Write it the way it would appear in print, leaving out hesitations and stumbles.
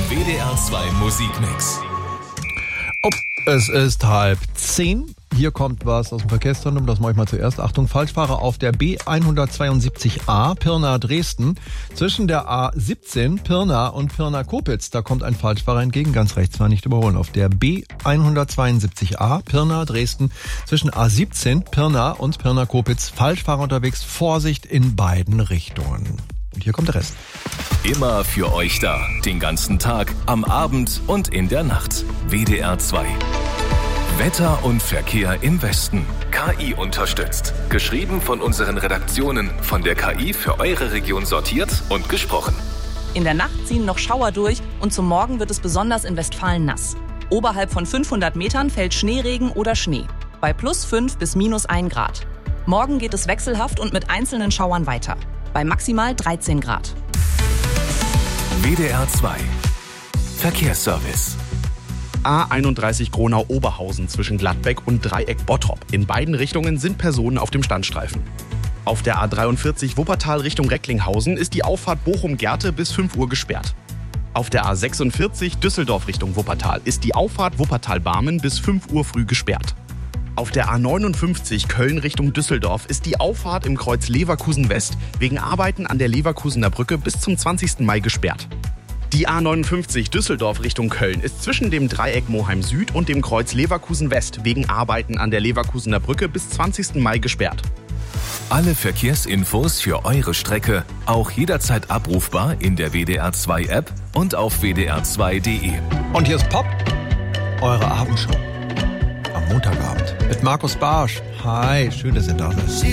WDR 2 Musikmix. Oh, es ist 9:30. Hier kommt was aus dem Verkehrszentrum, das mache ich mal zuerst. Achtung, Falschfahrer auf der B172a Pirna-Dresden. Zwischen der A17 Pirna und Pirna-Kopitz, da kommt ein Falschfahrer entgegen, ganz rechts, war nicht überholen. Auf der B172a Pirna-Dresden zwischen A17 Pirna und Pirna-Kopitz, Falschfahrer unterwegs, Vorsicht in beiden Richtungen. Und hier kommt der Rest. Immer für euch da, den ganzen Tag, am Abend und in der Nacht. WDR 2. Wetter und Verkehr im Westen. KI unterstützt. Geschrieben von unseren Redaktionen, von der KI für eure Region sortiert und gesprochen. In der Nacht ziehen noch Schauer durch und zum Morgen wird es besonders in Westfalen nass. Oberhalb von 500 Metern fällt Schneeregen oder Schnee. Bei +5 bis -1 Grad. Morgen geht es wechselhaft und mit einzelnen Schauern weiter. Bei maximal 13 Grad. WDR 2. Verkehrsservice. A31 Gronau-Oberhausen zwischen Gladbeck und Dreieck Bottrop. In beiden Richtungen sind Personen auf dem Standstreifen. Auf der A43 Wuppertal Richtung Recklinghausen ist die Auffahrt Bochum-Gerte bis 5 Uhr gesperrt. Auf der A46 Düsseldorf Richtung Wuppertal ist die Auffahrt Wuppertal-Barmen bis 5 Uhr früh gesperrt. Auf der A59 Köln Richtung Düsseldorf ist die Auffahrt im Kreuz Leverkusen West wegen Arbeiten an der Leverkusener Brücke bis zum 20. Mai gesperrt. Die A59 Düsseldorf Richtung Köln ist zwischen dem Dreieck Moheim Süd und dem Kreuz Leverkusen West wegen Arbeiten an der Leverkusener Brücke bis 20. Mai gesperrt. Alle Verkehrsinfos für eure Strecke auch jederzeit abrufbar in der WDR 2 App und auf wdr2.de. Und hier ist Pop, eure Abendshow am Montagabend mit Markus Barsch. Hi, schön, dass ihr da seid.